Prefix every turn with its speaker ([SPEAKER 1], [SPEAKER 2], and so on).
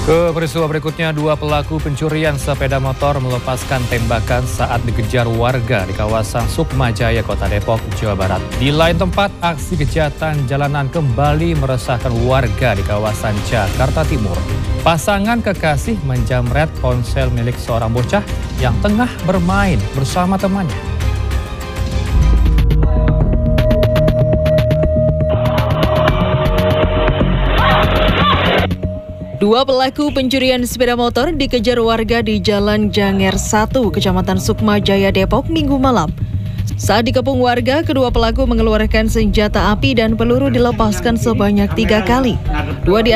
[SPEAKER 1] Ke peristiwa berikutnya, dua pelaku pencurian sepeda motor melepaskan tembakan saat dikejar warga di kawasan Sukma Jaya, Kota Depok, Jawa Barat. Di lain tempat, aksi kejahatan jalanan kembali meresahkan warga di kawasan Jakarta Timur. Pasangan kekasih menjamret ponsel milik seorang bocah yang tengah bermain bersama temannya.
[SPEAKER 2] Dua pelaku pencurian sepeda motor dikejar warga di Jalan Janger 1, Kecamatan Sukma Jaya, Depok, Minggu malam. Saat dikepung warga, kedua pelaku mengeluarkan senjata api dan peluru dilepaskan sebanyak 3 kali.